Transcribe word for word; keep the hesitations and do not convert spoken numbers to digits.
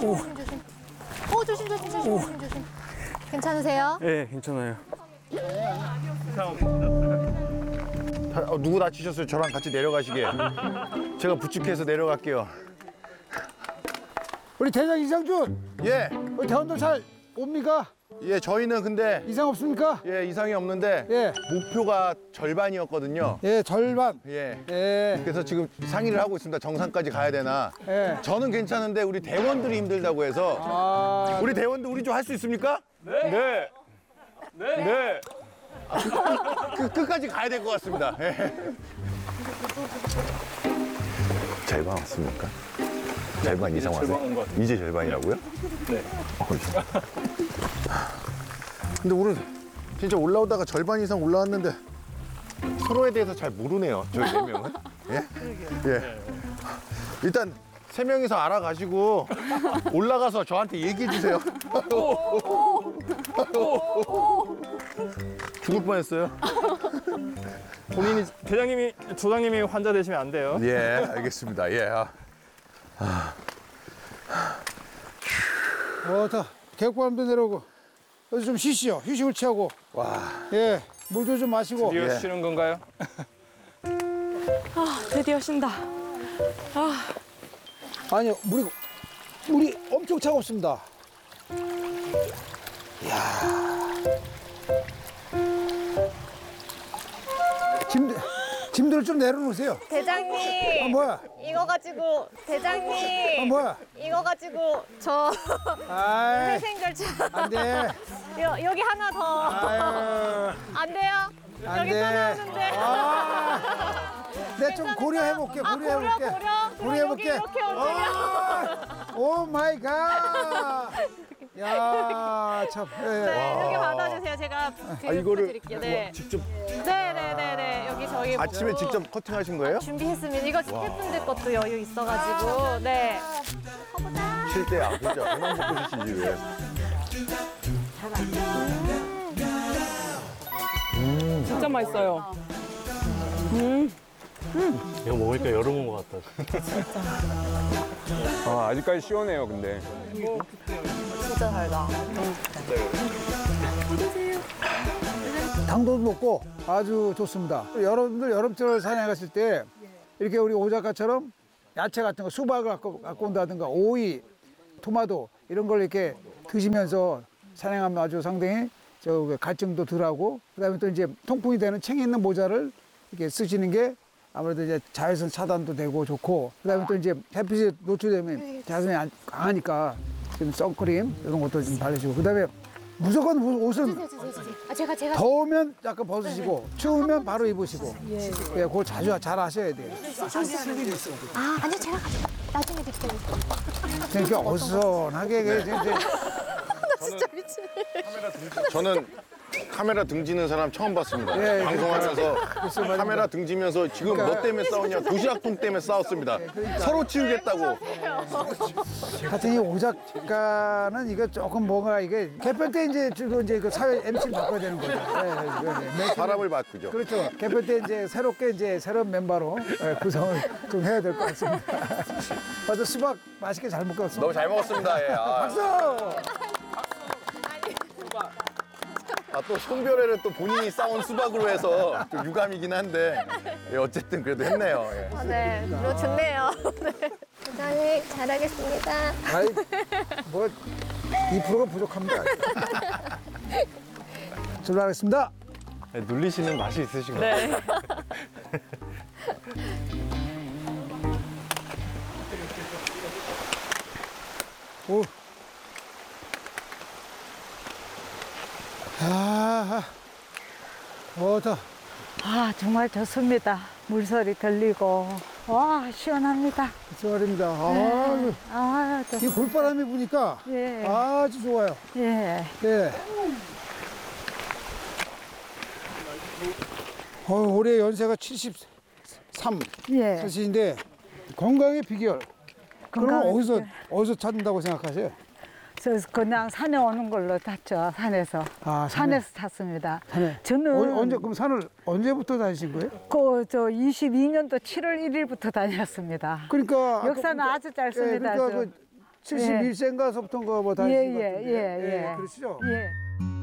조심 조심. 오 조심 조심 조심 조심 조심. 괜찮으세요? 네, 괜찮아요. 다, 어, 누구 다치셨어요? 저랑 같이 내려가시게. 제가 부축해서 내려갈게요. 우리 대장 이상준, 예, 우리 대원도 잘 옵니까? 예, 저희는 근데 이상 없습니까? 예 이상이 없는데 예, 목표가 절반이었거든요. 예, 절반. 예. 예, 그래서 지금 상의를 하고 있습니다. 정상까지 가야 되나? 예. 저는 괜찮은데 우리 대원들이 힘들다고 해서 아, 우리 대원들 우리 좀 할 수 있습니까? 네. 네. 네. 그, 끝까지 가야 될 것 같습니다. 예. 절반 왔습니까? 절반 이상 절반 왔어요? 온것 같아요. 이제 절반이라고요? 네. 근데 우리 진짜 올라오다가 절반 이상 올라왔는데 서로에 대해서 잘 모르네요. 저희 네 명은. 예? 예. 일단 세 명이서 알아가시고 올라가서 저한테 얘기해 주세요. 죽을 뻔했어요. 본인이 대장님이 조장님이 환자 되시면 안 돼요. 예, 알겠습니다. 예. 아. 어, 다 계곡바람도 내려오고 여기서 좀 쉬시죠. 휴식을 취하고. 와. 예, 물도 좀 마시고. 드디어 예. 쉬는 건가요? 아, 드디어 쉰다. 아, 아니요, 물이 물이 엄청 차갑습니다. 이야. 짐 짐들을 좀 내려놓으세요. 대장님. 아, 뭐야? 이거 가지고 대장님. 아, 뭐야? 이거 가지고 저 아이, 회생결차. 안 돼. 여, 여기 하나 더. 아유, 안 돼요? 안 여기 돼. 또 나오는데. 아, 내가 좀 고려해볼게. 아, 고려, 고려해볼게. 고려? 그럼 고려해볼게. 여기 이렇게 얹으면. 아, 오 마이 갓. 야, 참. 예. 네, 여기 받아주세요. 제가 아, 이거를 드릴게요. 네. 직접 네네네네. 여기 저희 아침에 뭐 직접 커팅하신 거예요? 준비했습니다. 이거 스태프분들 것도 여유 있어가지고. 네. 쉴 때 아프죠? 그만 먹고 드시지 왜? 진짜 맛있어요. 이거 먹으니까 여름 온 것 같다. 아, 아직까지 시원해요, 근데. 진짜 달다. 당도 높고 아주 좋습니다. 여러분들 여름철 산에 갔을 때 이렇게 우리 오 작가처럼 야채 같은 거 수박을 갖고, 갖고 온다든가 오이, 토마토 이런 걸 이렇게 드시면서 산행하면 아주 상당히 저 갈증도 덜하고 그다음에 또 이제 통풍이 되는 챙이 있는 모자를 이렇게 쓰시는 게 아무래도 이제 자외선 차단도 되고 좋고 그다음에 또 이제 햇빛에 노출되면 자외선이 안- 강하니까 지금 선크림 이런 것도 좀 바르시고 그다음에 무조건 옷은 아, 제가 제가 더우면 약간 벗으시고 추우면 바로 입으시고 예, 그걸 자주 잘 하셔야 돼요. 아, 아니요. 제가 가져. 나중에 드릴게요. 그러니까 어수선하게 이게 이제 진짜 미치네. 저는 카메라 등지는 사람 처음 봤습니다. 예, 예, 방송하면서 말입니다. 카메라 등지면서 지금 그러니까- 뭐 때문에 싸우냐? 도시락통 때문에 싸웠습니다. 서로 치우겠다고. 하여튼 이 오작가는 이거 조금 뭔가 이게 개편 때 이제 주로 이제 그 사회 엠씨를 바꿔야 되는 거죠. 예, 예, 예. 매- 사람을 바꾸죠. 그렇죠. 개편 때 이제 새롭게 이제 새로운 멤버로 예, 구성을 좀 해야 될 것 같습니다. 맞아 수박 맛있게 잘 먹었습니다. 너무 잘 먹었습니다. 예. 아, 박수! 아, 또 송별회를 또 본인이 싸운 수박으로 해서 좀 유감이긴 한데 예, 어쨌든 그래도 했네요. 예. 아, 네. 이거 좋네요. 네. 대장님, 잘하겠습니다. 아이 뭐 이 프로가 부족합니다. 출발하겠습니다. 눌리시는 맛이 있으신 것 네. 오. 아, 어다. 아, 정말 좋습니다. 물소리 들리고. 와, 시원합니다. 수고하십니다. 아, 아, 이 골바람이 부니까 예. 아주 좋아요. 예. 예. 어, 올해 연세가 칠십삼 예. 세신데 건강의 비결. 그럼 건강의 어디서 비결. 어디서 찾는다고 생각하세요? 저 그냥 산에 오는 걸로 탔죠. 산에서. 아, 산에. 산에서 탔습니다. 산에. 저는 어, 언제 그럼 산을 언제부터 다니신 거예요? 그저 이십이 년도 칠월 일일부터 다녔습니다. 그러니까 아까 역사는 보니까- 아주 짧습니다. 예, 그러니까 저. 그 칠십일 세인가서부터 뭐 다니신 예, 것 예, 같은데. 예, 예. 그러시죠? 예.